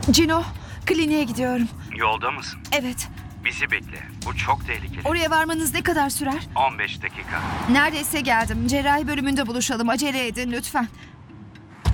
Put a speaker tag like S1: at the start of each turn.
S1: Cino, kliniğe gidiyorum.
S2: Yolda mısın?
S1: Evet.
S2: Bizi bekle. Bu çok tehlikeli.
S1: Oraya varmanız ne kadar sürer?
S2: 15 dakika.
S1: Neredeyse geldim. Cerrahi bölümünde buluşalım. Acele edin lütfen.